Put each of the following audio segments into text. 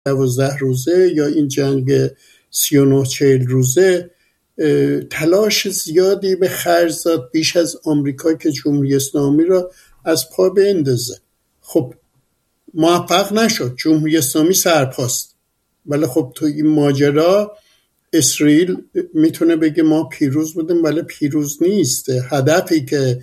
12 روزه یا این جنگ 39-40 روزه تلاش زیادی به خرج داد بیش از آمریکا که جمهوری اسلامی را از پا بندازه. خب موفق نشد، جمهوری اسلامی سرپاست. ولی خب تو این ماجرا اسرائیل میتونه بگه ما پیروز بودیم، ولی پیروز نیست. هدفی که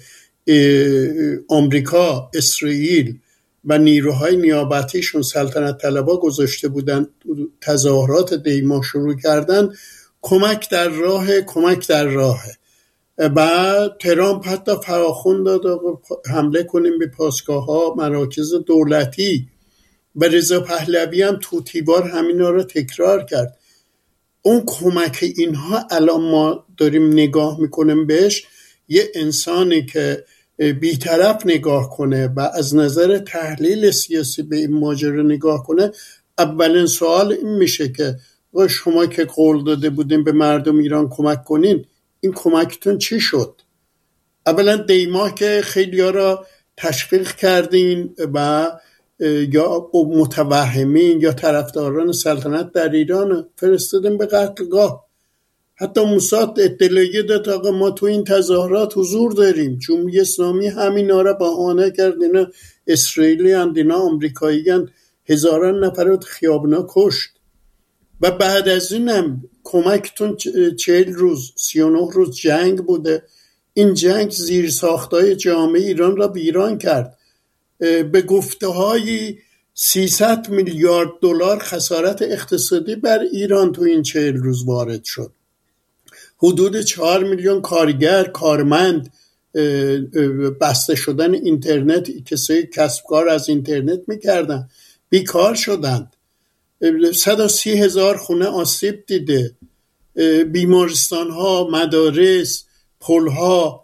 آمریکا، اسرائیل و نیروهای نیابتیشون سلطنت طلبها گذاشته بودن تظاهرات دیما شروع کردن، کمک در راه. بعد ترامپ حتی فراخوان داد حمله کنیم به پاسگاه‌ها، مراکز دولتی، و رضا پهلوی هم توتیوار همینا رو تکرار کرد. اون کمک اینها الان ما داریم نگاه میکنیم بهش، یه انسانی که بی‌طرف نگاه کنه و از نظر تحلیل سیاسی به این ماجرا نگاه کنه، اولین سوال این میشه که شما که قول داده بودین به مردم ایران کمک کنین، این کمکتون چی شد؟ اولا دیما که خیلی ها را تشویق کردین و یا متوهمین یا طرفداران سلطنت در ایران فرستادن به قتلگاه. حتی موساد اطلاعیه داد آقا ما تو این تظاهرات حضور داریم، جمهوری اسلامی همینا را بهانه کرد، اینا اسرائیلی اند، اینا آمریکایی اند، هزاران نفر رو خیابونا کشت. و بعد از اینم کمکتون 40 روز 39 روز جنگ بوده. این جنگ زیر ساختای جامعه ایران را ویران کرد. به گفته‌های 300 میلیارد دلار خسارت اقتصادی بر ایران تو این 40 روز وارد شد. حدود 4 میلیون کارگر، کارمند، بسته شدن اینترنت، کسایی کسب کار از اینترنت میکردن بیکار شدند. 130,000 خونه آسیب دیده. بیمارستان ها، مدارس، پل ها،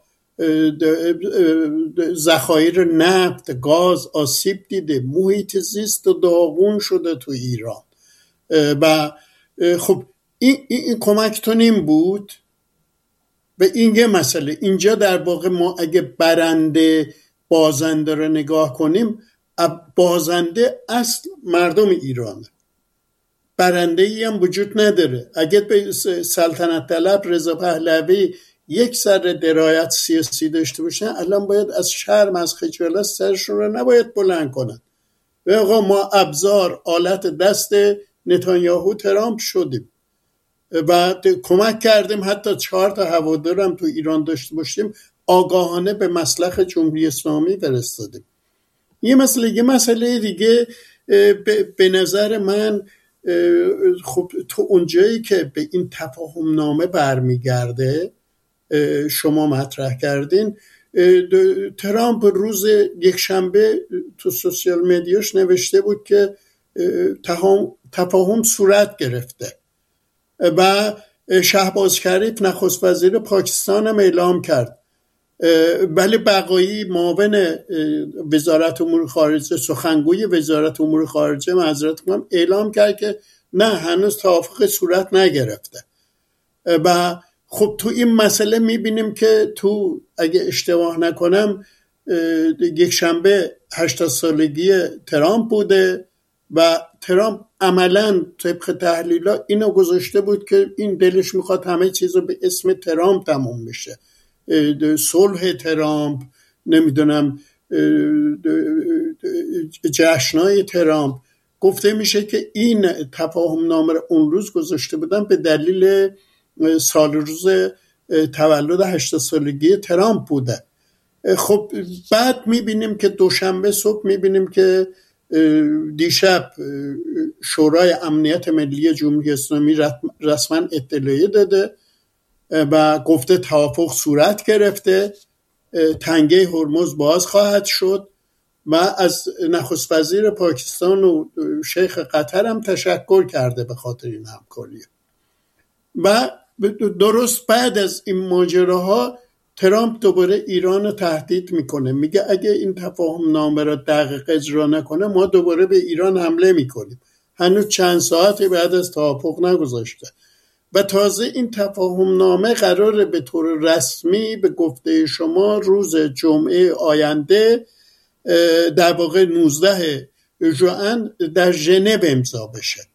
ذخایر نفت، گاز آسیب دیده. محیط زیست داغون شده تو ایران. و خب این کمکتون این بود. و این یه مسئله. اینجا در واقع ما اگه برنده بازنده رو نگاه کنیم، بازنده اصل مردم ایرانه، برنده ای هم وجود نداره. اگه به سلطنت طلب رضا پهلوی یک ذره درایت سیاسی داشته باشن، الان باید از شرم، از خجالت سرشون رو نباید بلند کنن. و آقا ما ابزار، آلت دست نتانیاهو ترامپ شدیم و کمک کردیم، حتی 4 تا هوادار هم تو ایران داشته باشیم، آگاهانه به مصلح جمهوری اسلامی فرستادیم. یه مسئله دیگه به نظر من، خب تو اونجایی که به این تفاهم نامه برمیگرده شما مطرح کردین، ترامپ روز یکشنبه تو سوشیال مدیاش نوشته بود که تفاهم صورت گرفته و شهباز شریف نخست وزیر پاکستان هم اعلام کرد. ولی بقایی معاون وزارت امور خارجه، سخنگوی وزارت امور خارجه اعلام کرد که نه، هنوز توافق صورت نگرفته. و خب تو این مسئله میبینیم که تو، اگه اشتباه نکنم، یک شنبه 80 سالگی ترامپ بوده و ترامپ عملاً طبق تحلیل‌ها اینو گذاشته بود که این دلش میخواد همه چیزو به اسم ترامپ تموم بشه. صلح ترامپ، نمیدونم جشنای ترامپ. گفته میشه که این تفاهم نامه رو اون روز گذاشته بودن به دلیل سال روز تولد 80 سالگی ترامپ بوده. خب بعد میبینیم که دوشنبه صبح میبینیم که دیشب شورای امنیت ملی جمهوری اسلامی رسما اطلاعیه داده و گفته توافق صورت گرفته، تنگه هرمز باز خواهد شد و از نخست وزیر پاکستان و شیخ قطر هم تشکر کرده به خاطر این همکاری. و درست بعد از این ماجراها ترامپ دوباره ایران رو تهدید میکنه، میگه اگه این تفاهم نامه را دقیق اجرا نکنه ما دوباره به ایران حمله میکنیم. هنوز چند ساعتی بعد از توافق نگذاشته و تازه این تفاهم نامه قراره به طور رسمی به گفته شما روز جمعه آینده، در واقع 19 ژوئن در ژنو امضا بشه.